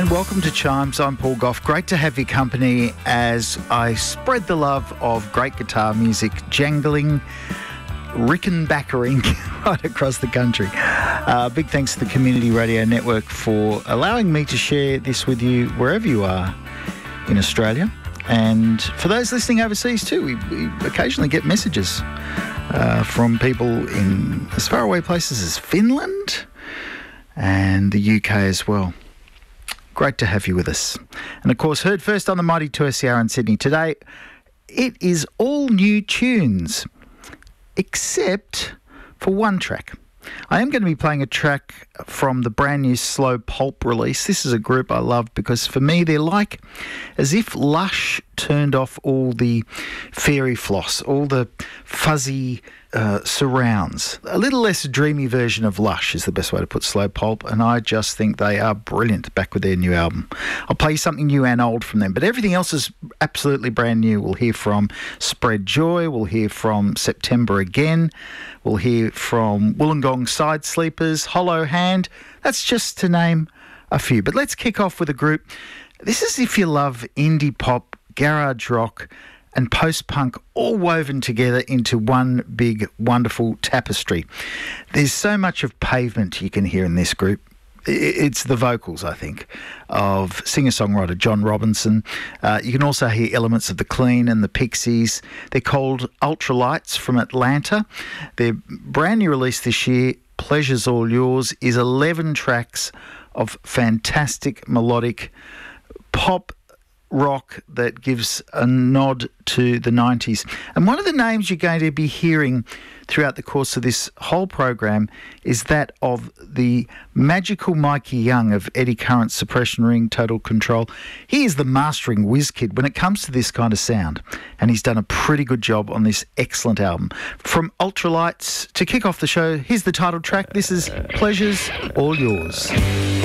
And welcome to Chimes. I'm Paul Gough. Great to have your company as I spread the love of great guitar music, jangling, rickenbackering right across the country. Big thanks to the Community Radio Network for allowing me to share this with you wherever you are in Australia. And for those listening overseas too, we occasionally get messages from people in as far away places as Finland and the UK as well. Great to have you with us. And of course, heard first on the mighty 2SER in Sydney today, it is all new tunes, except for one track. I am going to be playing a track from the brand new Slow Pulp release. This is a group I love because for me they're like as if Lush turned off all the fairy floss, all the fuzzy surrounds. A little less dreamy version of Lush is the best way to put Slow Pulp, and I just think they are brilliant back with their new album. I'll play you something new and old from them, but everything else is absolutely brand new. We'll hear from Spread Joy, we'll hear from September Again, we'll hear from Wollongong Side Sleepers, Hollow Hand. That's just to name a few. But let's kick off with a group. This is if you love indie pop, garage rock and post-punk all woven together into one big, wonderful tapestry. There's so much of Pavement you can hear in this group. It's the vocals, I think, of singer-songwriter John Robinson. You can also hear elements of The Clean and the Pixies. They're called Ultralights from Atlanta. Their brand new release this year, Pleasure's All Yours, is 11 tracks of fantastic melodic pop rock that gives a nod to the 90s. And one of the names you're going to be hearing throughout the course of this whole program is that of the magical Mikey Young of Eddie Current's Suppression Ring, Total Control. He is the mastering whiz kid when it comes to this kind of sound, and he's done a pretty good job on this excellent album. From Ultralights, to kick off the show, here's the title track. This is Pleasure's All Yours.